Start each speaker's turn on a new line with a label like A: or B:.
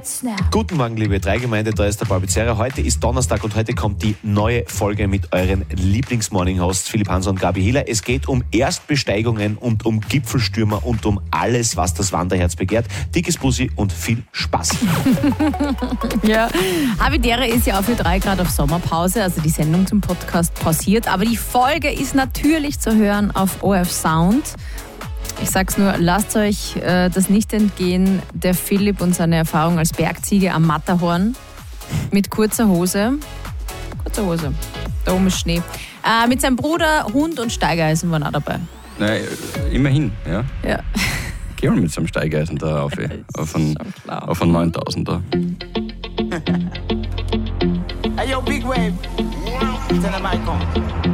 A: Guten Morgen, liebe Dreigemeinde, da ist der Paul Pizzerra. Heute ist Donnerstag und heute kommt die neue Folge mit euren Lieblings-Morning-Hosts Philipp Hanser und Gabi Hiller. Es geht um Erstbesteigungen und um Gipfelstürmer und um alles, was das Wanderherz begehrt. Dickes Bussi und viel Spaß.
B: Ja, Havidere ist ja auch für 3 Grad auf Sommerpause, also die Sendung zum Podcast pausiert. Aber die Folge ist natürlich zu hören auf ORF Sound. Ich sag's nur, lasst euch das nicht entgehen, der Philipp und seine Erfahrung als Bergziege am Matterhorn mit kurzer Hose. Da oben ist Schnee. Mit seinem Bruder, Hund und Steigeisen waren auch dabei.
C: Nein, immerhin, ja.
B: Ja.
C: Geh mal mit so einem Steigeisen da auf einen 9000er.
D: Hey yo, Big Wave. Tell them I come.